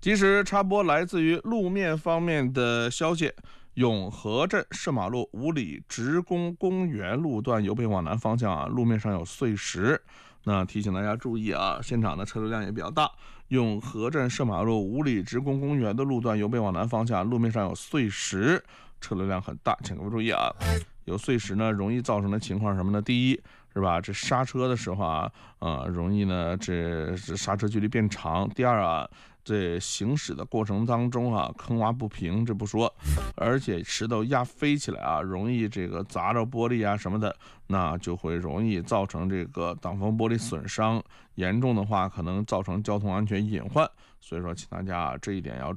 及时插播来自于路面方面的消息，永和镇射马路五里职工公园路段由北往南方向路面上有碎石，那提醒大家注意现场的车流量也比较大。永和镇射马路五里职工公园的路段由北往南方向，路面上有碎石，车流量很大，请各位注意有碎石呢，容易造成的情况是什么呢？第一是吧，这刹车的时候容易呢这刹车距离变长。第二这行驶的过程当中坑洼不平，这不说，而且石头压飞起来容易这个砸着玻璃什么的，那就会容易造成这个挡风玻璃损伤，严重的话可能造成交通安全隐患。所以说，请大家这一点要